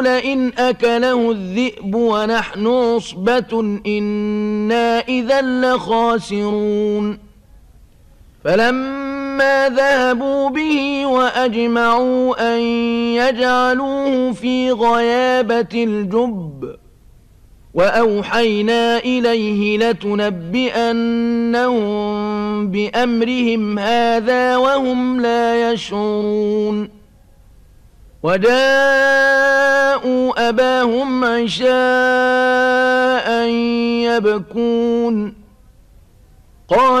لئن أكله الذئب ونحن عصبة إنا إذا لخاسرون فلما ذهبوا به وأجمعوا أن يجعلوه في غيابة الجب وأوحينا إليه لتنبئنهم بأمرهم هذا وهم لا يشعرون وجاءوا أباهم عشاء يبكون قال